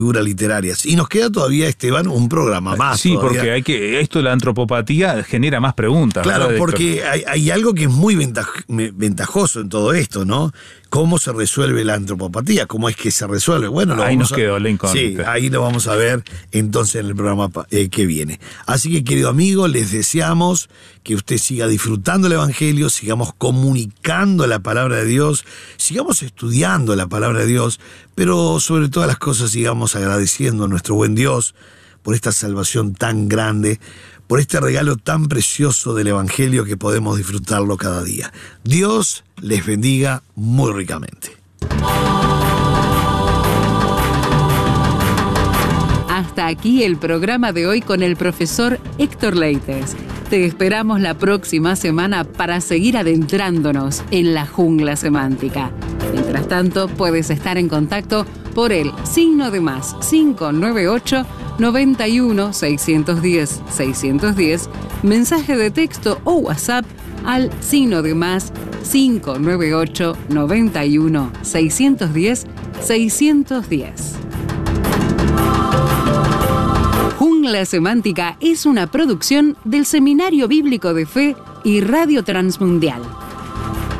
figuras literarias. Y nos queda todavía, Esteban, un programa más. Sí, todavía. porque esto de la antropopatía genera más preguntas. Claro, ¿verdad, porque hay algo que es muy ventajoso en todo esto, ¿no? ¿Cómo se resuelve la antropopatía? ¿Cómo es que se resuelve? Bueno, ahí nos quedó la incógnita. Sí, ahí lo vamos a ver entonces en el programa que viene. Así que, querido amigo, les deseamos que usted siga disfrutando el Evangelio, sigamos comunicando la palabra de Dios, sigamos estudiando la palabra de Dios, pero sobre todas las cosas sigamos agradeciendo a nuestro buen Dios por esta salvación tan grande, por este regalo tan precioso del Evangelio que podemos disfrutarlo cada día. Dios les bendiga muy ricamente. Hasta aquí el programa de hoy con el profesor Héctor Leites. Te esperamos la próxima semana para seguir adentrándonos en la jungla semántica. Mientras tanto, puedes estar en contacto por el +, 598 91 610 610, mensaje de texto o WhatsApp al +, 598 91 610 610. Jungla Semántica es una producción del Seminario Bíblico de Fe y Radio Transmundial.